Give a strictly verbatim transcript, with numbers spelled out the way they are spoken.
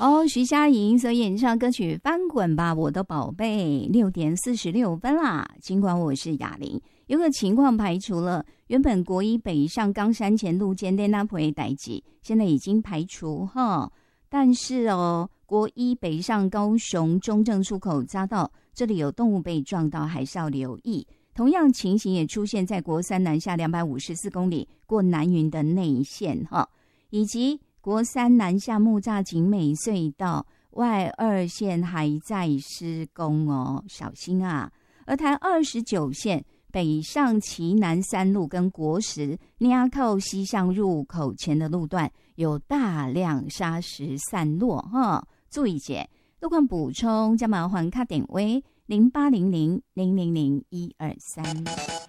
哦，徐佳莹所演唱歌曲《翻滚吧，我的宝贝》，六点四十六分啦。尽管我是哑铃，有个情况排除了，原本国一北上冈山前路间的那回代志，现在已经排除哈。但是哦，国一北上高雄中正出口匝道，这里有动物被撞到，还是要留意。同样情形也出现在国三南下两百五十四公里过南云的内线哈，以及国三南下木栅景美隧道外二线还在施工哦，小心啊！而台二十九线北上旗南三路跟国十捏靠西向入口前的路段有大量砂石散落哈，注意些。路况补充，将麻烦卡点位零八零零零零零一二三。